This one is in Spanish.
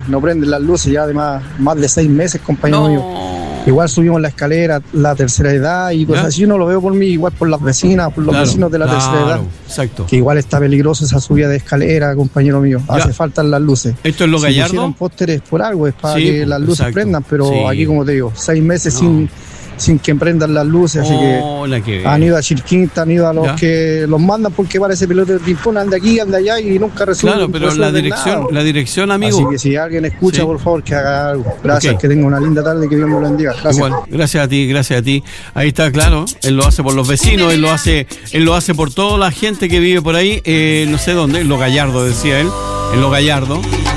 no prenden las luces ya de más de 6 meses, compañero mío. Igual subimos la escalera, la tercera edad y cosas así. Yo no lo veo por mí, igual por las vecinas, por los vecinos de la tercera edad. Exacto. Que igual está peligroso esa subida de escalera, compañero mío. Hace falta las luces. ¿Esto es Los Gallardo? Si pusieron pósteres por algo, es para que las luces prendan, pero aquí, como te digo, 6 meses sin que prendan las luces, así que han ido a Chilquinta, han ido a los que los mandan porque parece pelota de ping-pong, anda aquí, anda allá y nunca resuelven. Claro, pero la dirección, amigo. Así que si alguien escucha, por favor, que haga algo. Gracias, que tenga una linda tarde y que Dios me lo bendiga. Gracias. Igual, gracias a ti. Ahí está, claro, él lo hace por los vecinos, él lo hace por toda la gente que vive por ahí, no sé dónde, en Los Gallardo, decía él, en Los Gallardo.